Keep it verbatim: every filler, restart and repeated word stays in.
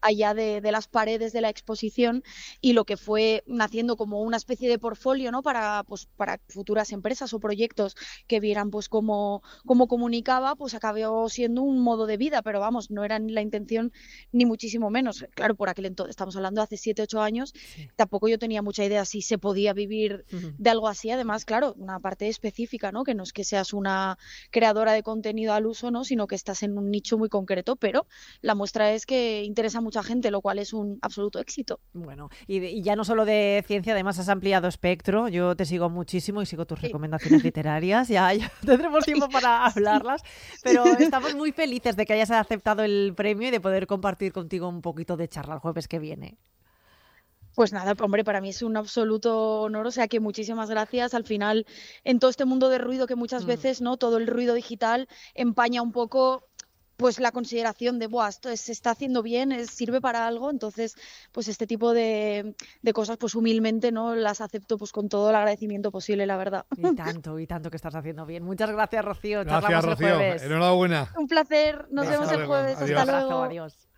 allá de, de las paredes de la exposición, y lo que fue naciendo como una especie de portfolio, ¿no? Para, pues, para futuras empresas o proyectos que vieran pues cómo, cómo comunicaba, pues acabó siendo un modo de vida, pero vamos, no era la intención ni muchísimo menos. Claro, por aquel entonces, estamos hablando de hace siete, ocho años, Sí. tampoco yo tenía mucha idea si se podía vivir Ujú. de algo así. Además, claro, una parte específica, ¿no? Que no es que seas una creadora de contenido al uso, ¿no? Sino que estás en un nicho muy concreto, pero la muestra es que interesa a mucha gente, lo cual es un absoluto éxito. Bueno, y, de- y ya no solo de ciencia, además has ampliado espectro. Yo te sigo muchísimo y sigo tus Sí. recomendaciones literarias. Ya, ya tendremos tiempo para hablarlas, pero estamos muy felices de que hayas aceptado el premio y de poder compartir contigo un poquito de charla el jueves que viene. Pues nada, hombre, para mí es un absoluto honor, o sea que muchísimas gracias. Al final, en todo este mundo de ruido que muchas Mm. veces, ¿no? Todo el ruido digital empaña un poco pues la consideración de, Buah, esto es- se está haciendo bien, es- sirve para algo. Entonces, pues este tipo de, de cosas, pues humildemente, ¿no? Las acepto pues con todo el agradecimiento posible, la verdad. Y tanto, y tanto que estás haciendo bien. Muchas gracias, Rocío. Gracias, Charlamos el Rocío. jueves. Enhorabuena. Un placer, nos Beso. vemos Hasta el luego. jueves, Adiós. hasta Un abrazo, luego. adiós.